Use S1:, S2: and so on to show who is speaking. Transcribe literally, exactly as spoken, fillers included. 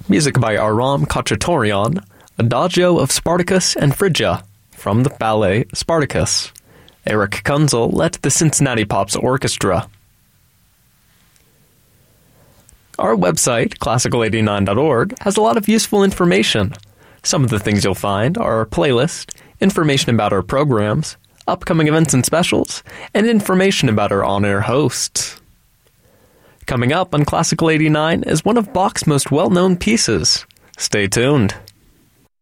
S1: Music by Aram Khachaturian, Adagio of Spartacus and Phrygia, from the ballet Spartacus. Eric Kunzel led the Cincinnati Pops Orchestra. Our website, classical eighty-nine dot org, has a lot of useful information. Some of the things you'll find are our playlist, information about our programs, upcoming events and specials, and information about our on-air hosts. Coming up on Classical eighty-nine is one of Bach's most well-known pieces. Stay tuned.